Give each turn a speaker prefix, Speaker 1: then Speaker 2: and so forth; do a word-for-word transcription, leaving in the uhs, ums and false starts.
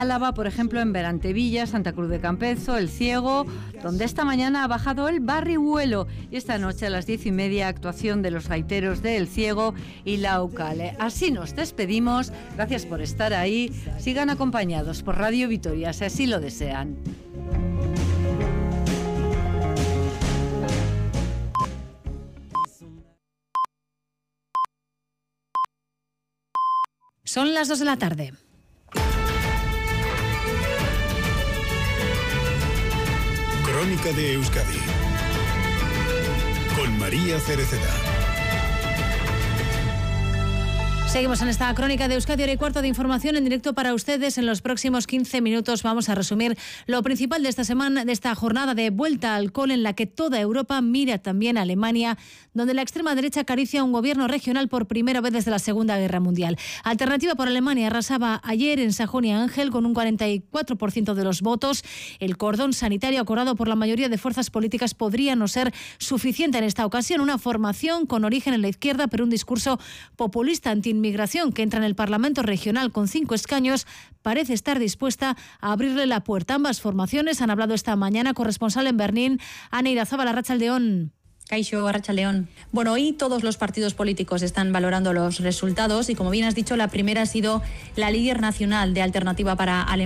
Speaker 1: Álava, por ejemplo, en Berantevilla, Santa Cruz de Campezo, El Ciego, donde esta mañana ha bajado el barrihuelo. Y esta noche a las diez y media, actuación de los gaiteros de El Ciego y La Ucale. Así nos despedimos. Gracias por estar ahí. Sigan acompañados por Radio Vitoria, si así lo desean.
Speaker 2: Son las dos de la tarde.
Speaker 3: Crónica de Euskadi con María Cereceda.
Speaker 2: Seguimos en esta crónica de Euskadi, hora y cuarto de información en directo para ustedes. En los próximos quince minutos vamos a resumir lo principal de esta semana, de esta jornada de vuelta al cole en la que toda Europa mira también a Alemania, donde la extrema derecha acaricia un gobierno regional por primera vez desde la Segunda Guerra Mundial. Alternativa por Alemania arrasaba ayer en Sajonia-Anhalt con un cuarenta y cuatro por ciento de los votos. El cordón sanitario acordado por la mayoría de fuerzas políticas podría no ser suficiente en esta ocasión. Una formación con origen en la izquierda, pero un discurso populista anti Migración que entra en el Parlamento regional con cinco escaños parece estar dispuesta a abrirle la puerta. Ambas formaciones han hablado esta mañana. Corresponsal en Berlín, Ana Irazábal, Arratsaldeón.
Speaker 4: Caixo, Arratsaldeón. Bueno, hoy todos los partidos políticos están valorando los resultados y, como bien has dicho, la primera ha sido la líder nacional de Alternativa para Alemania.